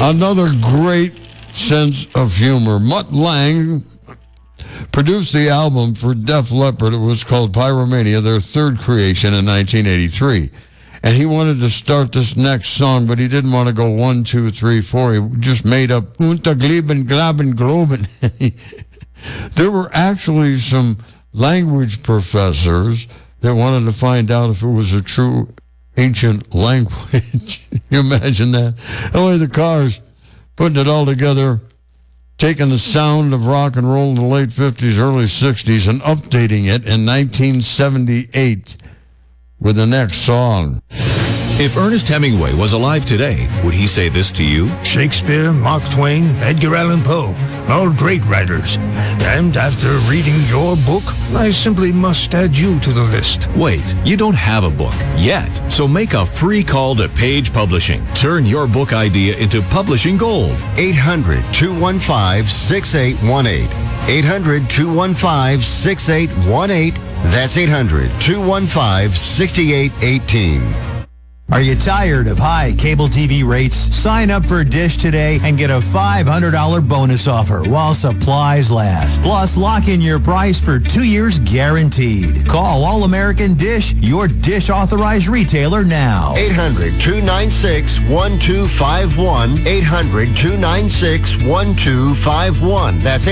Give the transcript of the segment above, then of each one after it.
Another great sense of humor. Mutt Lange produced the album for Def Leppard. It was called Pyromania, their third creation in 1983. And he wanted to start this next song, but he didn't want to go 1, 2, 3, 4. He just made up Unterglieben, Glaben, Groben. There were actually some language professors that wanted to find out if it was a true ancient language. You imagine that? Only the Cars putting it all together, taking the sound of rock and roll in the late 50s, early 60s, and updating it in 1978 with the next song. If Ernest Hemingway was alive today, would he say this to you? Shakespeare, Mark Twain, Edgar Allan Poe, all great writers. And after reading your book, I simply must add you to the list. Wait, you don't have a book yet, so make a free call to Page Publishing. Turn your book idea into publishing gold. 800-215-6818. 800-215-6818. That's 800-215-6818. Are you tired of high cable TV rates? Sign up for Dish today and get a $500 bonus offer while supplies last. Plus, lock in your price for 2 years guaranteed. Call All American Dish, your Dish authorized retailer now. 800-296-1251. 800-296-1251. That's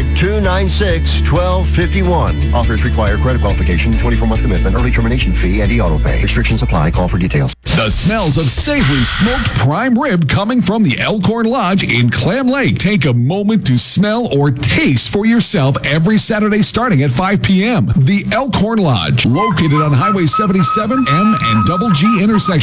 800-296-1251. Offers require credit qualification, 24-month commitment, early termination fee, and e-auto pay. Restrictions apply. Call for details. The smells of savory smoked prime rib coming from the Elkhorn Lodge in Clam Lake. Take a moment to smell or taste for yourself every Saturday starting at 5 p.m. The Elkhorn Lodge, located on Highway 77 M and Double G intersection.